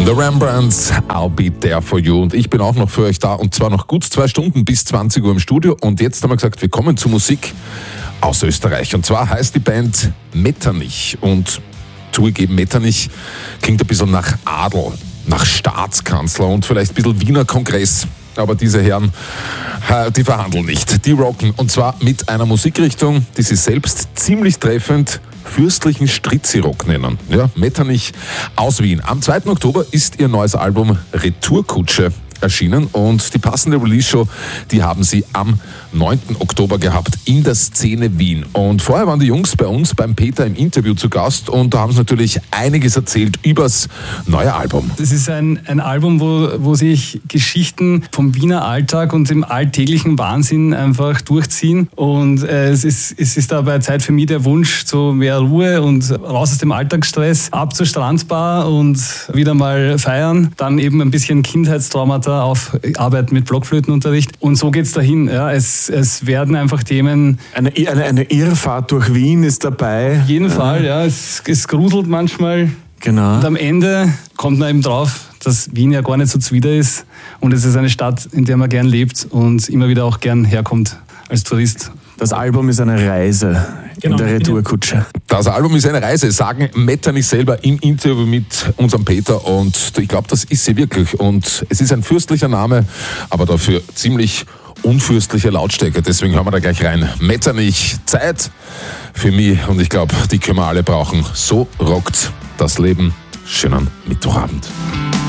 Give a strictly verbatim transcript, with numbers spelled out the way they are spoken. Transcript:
The Rembrandts, I'll be there for you. Und ich bin auch noch für euch da, und zwar noch gut zwei Stunden bis zwanzig Uhr im Studio. Und jetzt haben wir gesagt, wir kommen zu Musik aus Österreich. Und zwar heißt die Band Metternich. Und zugegeben, Metternich klingt ein bisschen nach Adel, nach Staatskanzler und vielleicht ein bisschen Wiener Kongress. Aber diese Herren, die verhandeln nicht. Die rocken, und zwar mit einer Musikrichtung, die sie selbst ziemlich treffend fürstlichen Strizzi-Rock nennen. Ja, Metternich aus Wien. Am zweiten Oktober ist ihr neues Album Retourkutsche erschienen, und die passende Release-Show, die haben sie am neunten Oktober gehabt in der Szene Wien. Und vorher waren die Jungs bei uns beim Peter im Interview zu Gast, und da haben sie natürlich einiges erzählt übers neue Album. Das ist ein, ein Album, wo, wo sich Geschichten vom Wiener Alltag und dem alltäglichen Wahnsinn einfach durchziehen, und äh, es, ist, es ist dabei Zeit für mich der Wunsch zu mehr Ruhe und raus aus dem Alltagsstress, ab zur Strandbar und wieder mal feiern, dann eben ein bisschen Kindheitstraumata auf Arbeit mit Blockflötenunterricht, und so geht's dahin. Ja, es, es werden einfach Themen... Eine, eine, eine Irrfahrt durch Wien ist dabei. Auf jeden Fall, ja. Es, es gruselt manchmal. Genau. Und am Ende kommt man eben drauf, dass Wien ja gar nicht so zuwider ist, und es ist eine Stadt, in der man gern lebt und immer wieder auch gern herkommt als Tourist. Das Album ist eine Reise genau. in der Retourkutsche. Das Album ist eine Reise, sagen Metternich selber im Interview mit unserem Peter, und ich glaube, das ist sie wirklich. Und es ist ein fürstlicher Name, aber dafür ziemlich unfürstliche Lautstärke. Deswegen hören wir da gleich rein. Metternich, Zeit für mich, und ich glaube, die können wir alle brauchen. So rockt das Leben. Schönen Mittwochabend.